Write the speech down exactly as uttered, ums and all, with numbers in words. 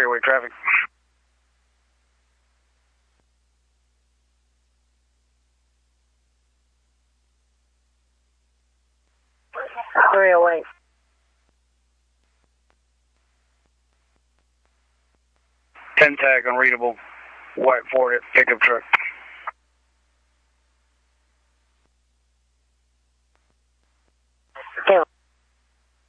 freeway traffic. three oh eight. ten tag unreadable. White Ford pickup truck.